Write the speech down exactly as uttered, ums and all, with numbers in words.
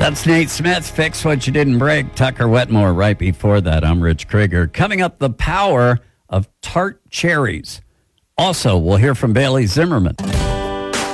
That's Nate Smith. Fix What You Didn't Break. Tucker Wetmore right before that. I'm Rich Krieger. Coming up, the power of tart cherries. Also, we'll hear from Bailey Zimmerman.